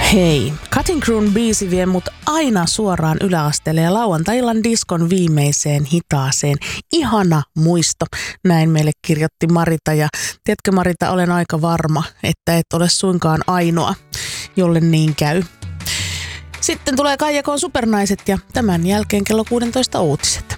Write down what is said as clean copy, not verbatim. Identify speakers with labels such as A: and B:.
A: Hei, Cutting Crewn biisi vie mut aina suoraan yläasteelle ja lauantai-illan diskon viimeiseen hitaaseen. Ihana muisto, näin meille kirjoitti Marita. Ja tiedätkö Marita, olen aika varma, että et ole suinkaan ainoa, jolle niin käy. Sitten tulee Kaijakoon Supernaiset ja tämän jälkeen kello 16 uutiset.